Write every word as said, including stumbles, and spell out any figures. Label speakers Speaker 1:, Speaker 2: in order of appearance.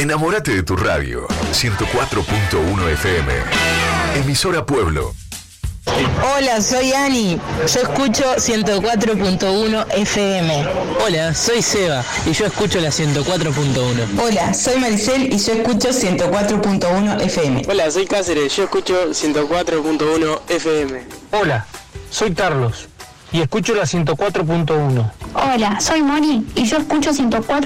Speaker 1: Enamórate de tu radio. ciento cuatro punto uno F M. Emisora Pueblo.
Speaker 2: Hola, soy Ani. Yo escucho ciento cuatro punto uno F M.
Speaker 3: Hola, soy Seba y yo escucho la ciento cuatro punto uno.
Speaker 2: Hola, soy Maricel y yo escucho ciento cuatro punto uno F M.
Speaker 4: Hola, soy Cáceres, yo escucho ciento cuatro punto uno F M.
Speaker 5: Hola, soy Carlos y escucho la ciento cuatro punto uno.
Speaker 6: Hola, soy Moni y yo escucho ciento cuatro.